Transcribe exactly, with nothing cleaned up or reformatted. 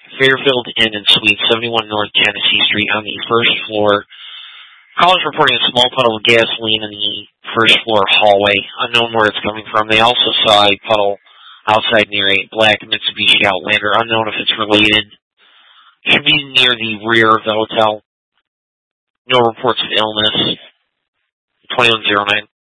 Fairfield Inn and Suite, seventy-one North Genesee Street on the first floor. Callers reporting a small puddle of gasoline in the first floor hallway. Unknown where it's coming from. They also saw a puddle outside near a black Mitsubishi Outlander. Unknown if it's related. Should be near the rear of the hotel. No reports of illness. twenty-one oh nine.